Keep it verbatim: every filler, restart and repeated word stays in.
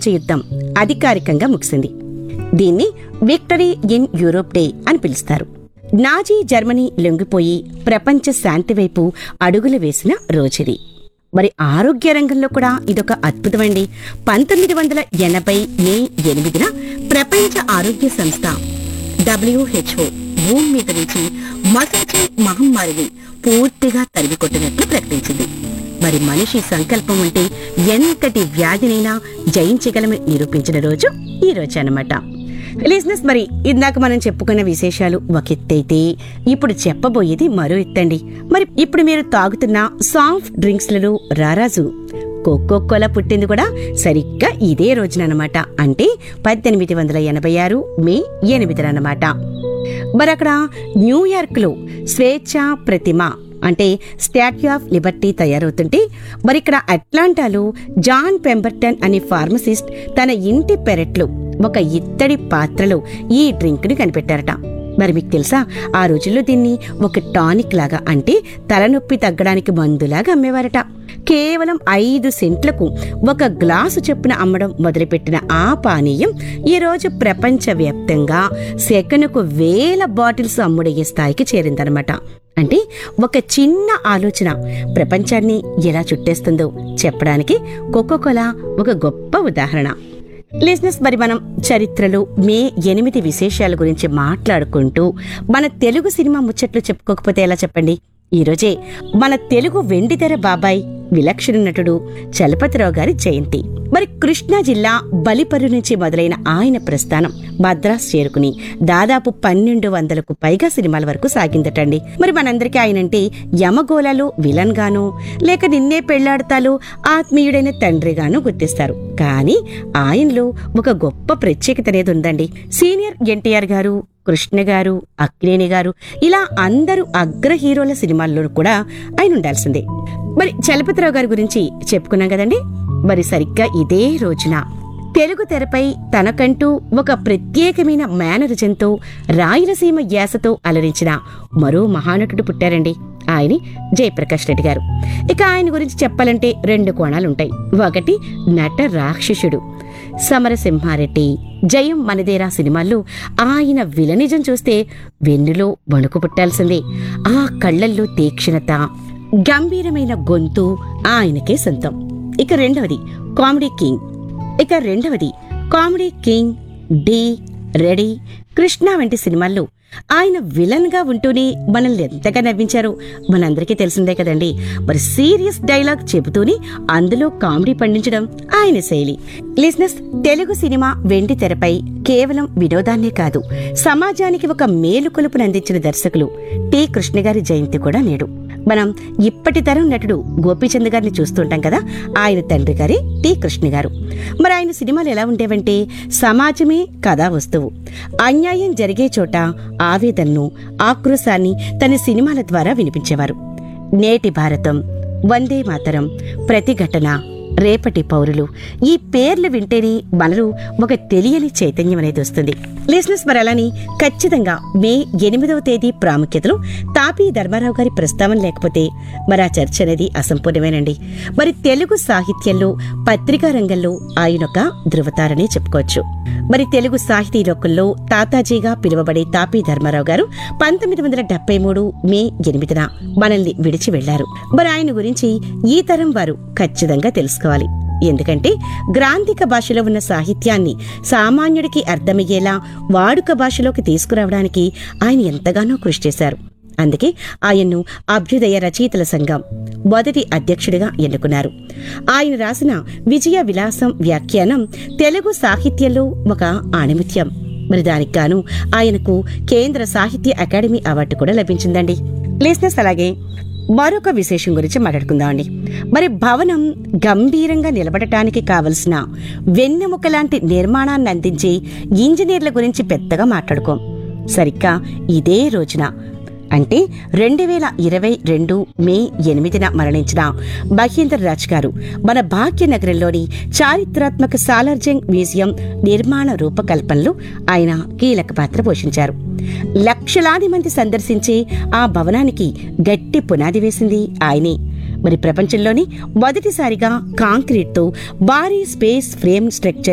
ప్రపంచ యుద్ధం అధికారికంగా ముగిసింది. దీన్ని విక్టరీ ఇన్ యూరోప్ డే అని పిలుస్తారు. నాజీ జర్మనీ లొంగిపోయి ప్రపంచ శాంతి వైపు అడుగులు వేసిన రోజుది. మరి ఆరోగ్య రంగంలో కూడా ఇదొక అద్భుతమండి. పంతొమ్మిది వందల ఎనభై మే ఎనిమిదిన ప్రపంచ ఆరోగ్య సంస్థ డబ్ల్యూహెచ్ఓ భూమి మీద నుంచి మసూచి మహమ్మారిని పూర్తిగా తరిమికొట్టినట్లు ప్రకటించింది. మరి మనిషి సంకల్పం ఉంటే ఎంతటి వ్యాధినైనా జయించగలమని నిరూపించిన రోజు ఈ రోజు అన్నమాట. లిజనర్స్, మరి ఇందాక మనం చెప్పుకున్న విశేషాలు ఒక ఎత్తైతే ఇప్పుడు చెప్పబోయేది మరో ఎత్తండి. మరి ఇప్పుడు మీరు తాగుతున్న సాఫ్ట్ డ్రింక్స్ లలో రారాజు కోకో కోలా పుట్టింది కూడా సరిగ్గా ఇదే రోజునన్నమాట. అంటే పద్దెనిమిది వందల ఎనభై ఆరు మే ఎనిమిదినమాట. మరి అక్కడ న్యూయార్క్ లో స్వేచ్ఛా ప్రతిమ అంటే స్టాట్యూ ఆఫ్ లిబర్టీ తయారవుతుంటే, మరి ఇక్కడ అట్లాంటాలో జాన్ పెంబర్టన్ అనే ఫార్మసిస్ట్ తన ఇంటి పెరట్లో ఒక ఇత్తడి పాత్రలో ఈ డ్రింక్ ని కనిపెట్టారట. మరి మీకు తెలుసా, ఆ రోజుల్లో దీన్ని ఒక టానిక్ లాగా అంటే తలనొప్పి తగ్గడానికి మందులాగా అమ్మేవారట. కేవలం ఐదు సెంట్లకు ఒక గ్లాసు చొప్పున అమ్మడం మొదలుపెట్టిన ఆ పానీయం ఈ రోజు ప్రపంచవ్యాప్తంగా సెకనుకు వేల బాటిల్స్ అమ్ముడయ్యే స్థాయికి చేరిందనమాట. అంటే ఒక చిన్న ఆలోచన ప్రపంచాన్ని ఎలా చుట్టేస్తుందో చెప్పడానికి కోకోకోలా ఒక గొప్ప ఉదాహరణ. లిజనర్స్, మరి మనం చరిత్రలో మే ఎనిమిది విశేషాల గురించి మాట్లాడుకుంటూ మన తెలుగు సినిమా ముచ్చట్లు చెప్పుకోకపోతే ఎలా చెప్పండి. ఈరోజే మన తెలుగు వెండితెర బాబాయ్ విలక్షణ నటుడు చలపతిరావు గారి జయంతి. మరి కృష్ణా జిల్లా బలిపర్రు నుంచి మొదలైన ఆయన ప్రస్థానం మద్రాస్ చేరుకుని దాదాపు పన్నెండు వందలకు పైగా సినిమాల వరకు సాగిందటండి. మరి మనందరికీ ఆయనంటే యమగోళాలు విలన్ గాను, లేక నిన్నే పెళ్లాడతాలు ఆత్మీయుడైన తండ్రిగాను గుర్తిస్తారు. కానీ ఆయనలో ఒక గొప్ప ప్రత్యేకత అనేది ఉందండి. సీనియర్ ఎన్టీఆర్ గారు, కృష్ణ గారు, అక్కినేని గారు ఇలా అందరూ అగ్ర హీరోల సినిమాల్లో కూడా ఆయన ఉండాల్సిందే. మరి చలపతిరావు గారి గురించి చెప్పుకున్నాం కదండి. మరి సరిగ్గా ఇదే రోజున తెలుగు తెరపై తనకంటూ ఒక ప్రత్యేకమైన మేనరిజంతో రాయలసీమ యాసతో అలరించిన మరో మహానటుడు పుట్టారండి. ఆయన జయప్రకాష్ రెడ్డి గారు. ఇక ఆయన గురించి చెప్పాలంటే రెండు కోణాలుంటాయి. ఒకటి నట రాక్షసుడు. సమరసింహారెడ్డి, జయం మనదేరా సినిమాల్లో ఆయన విలనిజం చూస్తే వెన్నులో వణుకు పుట్టాల్సిందే. ఆ కళ్లల్లో తీక్షణత, గంభీరమైన గొంతు ఆయనకే సొంతం. ఇక రెండవది కామెడీ కింగ్. ఇక రెండవది comedy king D, ready, Krishna వంటి సినిమాల్లో ఆయన విలన్ గా ఉంటూనే మనల్ని ఎంతగా నవ్వించారో మనందరికీ తెలిసిందే కదండి. మరి సీరియస్ డైలాగ్ చెబుతూనే అందులో కామెడీ పండించడం ఆయన శైలి. లిజనర్స్, తెలుగు సినిమా వెండి తెరపై కేవలం వినోదాన్నే కాదు, సమాజానికి ఒక మేలుకొలుపునందించిన దర్శకులు టి కృష్ణ గారి జయంతి కూడా నేడు. మనం ఇప్పటి తరం నటుడు గోపీచంద్ గారిని చూస్తుంటాం కదా, ఆయన తండ్రి గారి టి కృష్ణ గారు. మరి ఆయన సినిమాలు ఎలా ఉండేవంటే సమాజమే కథా వస్తువు. అన్యాయం జరిగే చోట ఆవేదనను, ఆక్రోశాన్ని తన సినిమాల ద్వారా వినిపించేవారు. నేటి భారతం, వందే మాతరం, ప్రతిఘటన, రేపటి పౌరులు ఈ పేర్లు వింటేనే మనలో ఒక తెలియని చైతన్యం అనేది వస్తుంది. లిజనర్స్, మరి అలాని ఖచ్చితంగా మే ఎనిమిదవ తేదీ ప్రాముఖ్యతలో తాపీ ధర్మారావు గారి ప్రస్తావన లేకపోతే మరి ఆ చర్చ అనేది అసంపూర్ణమేనండి. మరి తెలుగు సాహిత్యంలో, పత్రికా రంగంలో ఆయనొక ధృవతారనే చెప్పుకోవచ్చు. మరి తెలుగు సాహితీ లోకంలో తాతాజీగా పిలువబడే తాపీ ధర్మారావు గారు పంతొమ్మిది వందల డెబ్బై మూడు మే ఎనిమిదిన మనల్ని విడిచి వెళ్లారు. మరి ఆయన గురించి ఈ తరం వారు ఖచ్చితంగా తెలుసుకోవాలి. ఎందుకంటే గ్రాంధిక భాషలో ఉన్న సాహిత్యాన్ని సామాన్యుడికి అర్థమయ్యేలా వాడుక భాషలోకి తీసుకురావడానికి ఆయన ఎంతగానో కృషి చేశారు. అందుకే ఆయన్ను అభ్యుదయ రచయితల సంఘం మొదటి అధ్యక్షుడిగా ఎన్నుకున్నారు. ఆయన రాసిన విజయ విలాసం వ్యాఖ్యానం తెలుగు సాహిత్యంలో ఒక ఆణిముత్యం. మరి దానికి గాను ఆయనకు కేంద్ర సాహిత్య అకాడమీ అవార్డు కూడా లభించిందండి. లిజనర్స్, అలాగే మరొక విశేషం గురించి మాట్లాడుకుందామండి. మరి భవనం గంభీరంగా నిలబడటానికి కావలసిన వెన్నెముక లాంటి నిర్మాణాన్ని అందించే ఇంజనీర్ల గురించి పెద్దగా మాట్లాడుకోం. సరిగ్గా ఇదే రోజున అంటే రెండు వేల ఇరవై రెండు మే ఎనిమిదిన మరణించిన మహేంద్ర రాజ్ గారు మన భాగ్యనగరంలోని చారిత్రాత్మక సాలార్జంగ్ మ్యూజియం నిర్మాణ రూపకల్పనలో ఆయన కీలక పాత్ర పోషించారు. లక్షలాది మంది సందర్శించే ఆ భవనానికి గట్టి పునాది వేసింది ఆయనే. మరి ప్రపంచంలోని మొదటిసారిగా కాంక్రీట్తో భారీ స్పేస్ ఫ్రేమ్ స్ట్రక్చర్